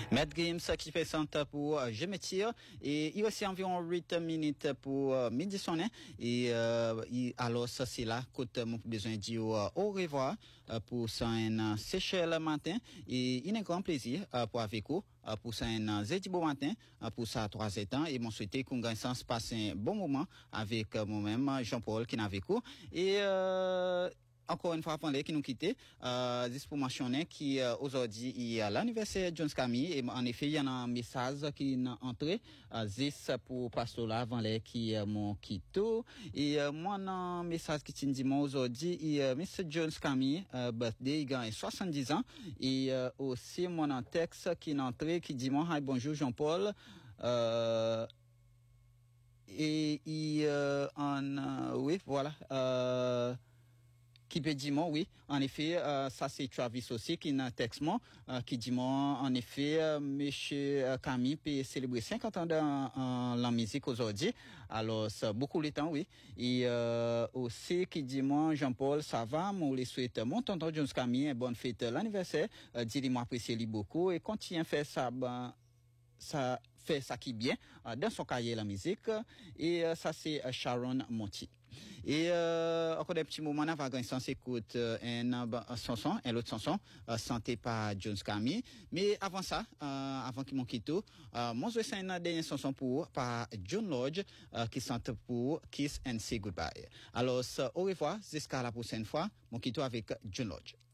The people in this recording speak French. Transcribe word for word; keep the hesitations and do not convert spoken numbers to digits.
Matt Games qui présente pour euh, Je me tire et il y a aussi environ huit minutes pour euh, midi sonné et euh, il, alors ça c'est là que mon besoin de dire euh, au revoir euh, pour ça un Seychelles matin et il est un grand plaisir euh, pour avec vous euh, pour ça un jeudi bon matin euh, pour ça trois ans et mon souhaiter qu'on gagne sens passer un bon moment avec euh, moi-même Jean-Paul qui est avec vous et euh, encore une fois, avant les qui nous quittent, euh, juste pour mentionner qui euh, aujourd'hui il y a l'anniversaire de John Scammy et en effet il y a un message qui est entré euh, juste pour passer là avant les qui euh, m'ont quitté et euh, moi un message qui dit moi aujourd'hui il euh, Monsieur John Scammy euh, birthday il gagne soixante-dix ans et euh, aussi mon un texte qui est entré qui dit moi hi bonjour Jean-Paul euh, et il euh, en euh, oui voilà euh, qui peut dire moi oui en effet euh, ça c'est Travis aussi qui n'a texte moi euh, qui dit moi en effet euh, monsieur euh, Camille peut célébrer cinquante ans dans la musique aujourd'hui alors c'est beaucoup le temps oui et euh, aussi qui dit moi Jean-Paul ça va moi les souhaite mon tonton Jones Camille bonne fête l'anniversaire euh, dis-lui apprécier lui beaucoup et continue à faire ça ben ça fait ça qui bien euh, dans son carrière la musique et euh, ça c'est euh, Sharon Monty et euh, encore des petits moments on va gagner sans écoute euh, un, un chanson un autre chanson euh, santé par Jones Camille mais avant ça euh, avant qu'il m'en quitte euh, moi je vais une dernière chanson pour par John Lodge euh, qui chante pour Kiss and Say Goodbye alors ça, au revoir jusqu'à la prochaine fois mon quitte avec John Lodge.